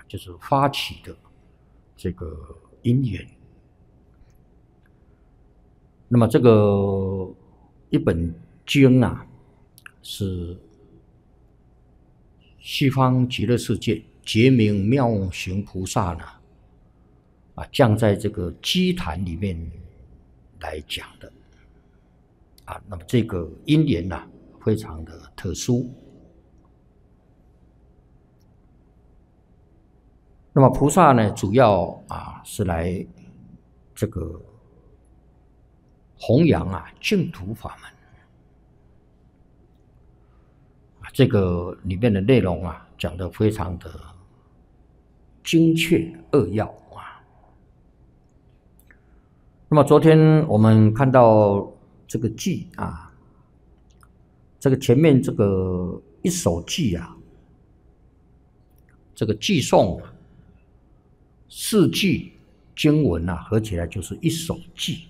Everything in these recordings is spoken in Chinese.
就是发起的这个因缘。那么这个一本经啊，是西方极乐世界觉明妙行菩萨呢降在这个基坛里面来讲的那么这个因缘非常的特殊。那么菩萨呢，主要是来这个弘扬净土法门。这个里面的内容讲得非常的精确扼要那么昨天我们看到这个偈这个前面这个一首偈这个偈颂四句经文合起来就是一首偈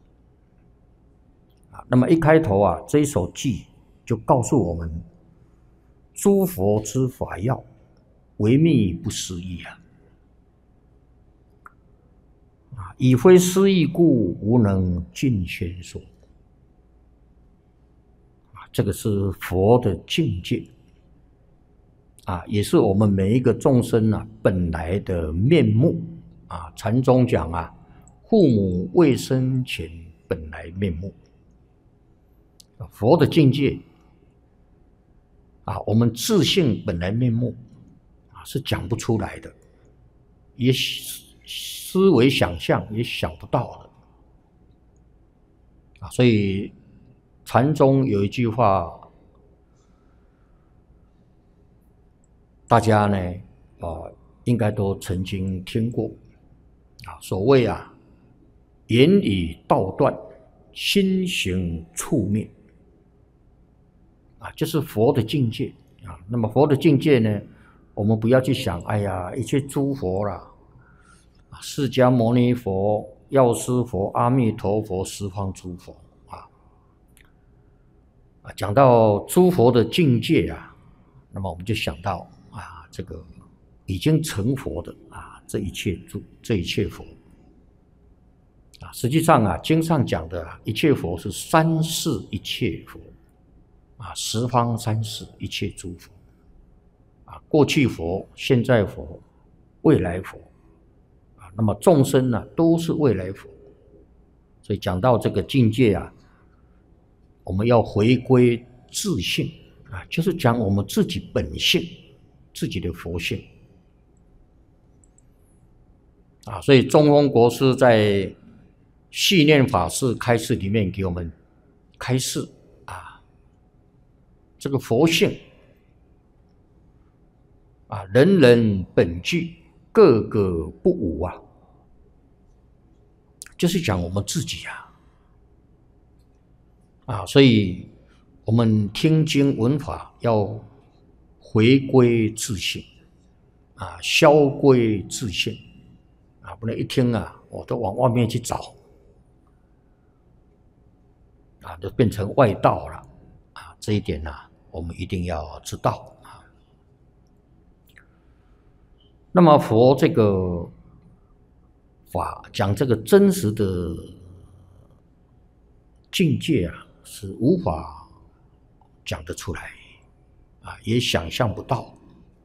那么一开头这一首偈就告诉我们，诸佛之法要，微密不思议以非思议故，无能尽宣说。这个是佛的境界也是我们每一个众生本来的面目禅宗讲父母未生前本来面目。佛的境界我们自性本来面目是讲不出来的，也思维想象也想不到的所以禅宗有一句话，大家呢应该都曾经听过所谓言语道断，心行处灭就是佛的境界那么佛的境界呢，我们不要去想哎呀一切诸佛啦，释迦牟尼佛、药师佛、阿弥陀佛、十方诸佛讲到诸佛的境界那么我们就想到这个已经成佛的这一切佛实际上经上讲的一切佛是三世一切佛十方三世一切诸佛过去佛、现在佛、未来佛那么众生都是未来佛。所以讲到这个境界我们要回归自性就是讲我们自己本性，自己的佛性所以中峰国师在系念法事开示里面给我们开示这个佛性人人本具，个个不无就是讲我们自己所以我们听经闻法要回归自性消归自性不能一听我都往外面去找就变成外道了这一点我们一定要知道那么佛这个法讲这个真实的境界是无法讲得出来也想象不到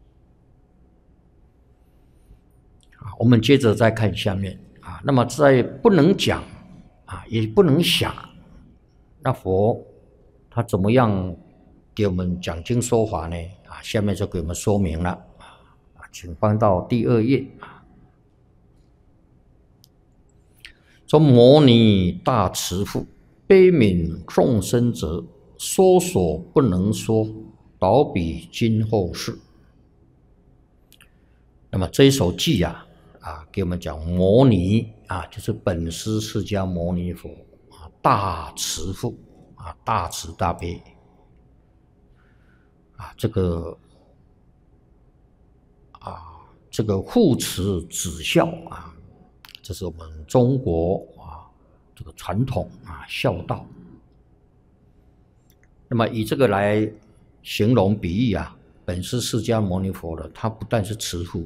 我们接着再看下面那么在不能讲也不能想，那佛他怎么样给我们讲经说法呢下面就给我们说明了请翻到第2页说摩尼大慈父，悲悯众生者，说所不能说，导彼今后世。那么这一首偈给我们讲摩尼就是本师释迦牟尼佛大慈父大慈大悲这个护持子孝这是我们中国这个传统孝道。那么以这个来形容比喻本师释迦牟尼佛的，他不但是慈父